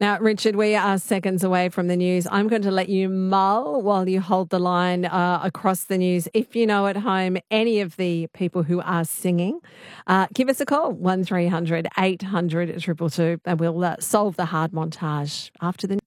Now, Richard, we are seconds away from the news. I'm going to let you mull while you hold the line across the news. If you know at home any of the people who are singing, give us a call, 1300 800 222, and we'll solve the hard montage after the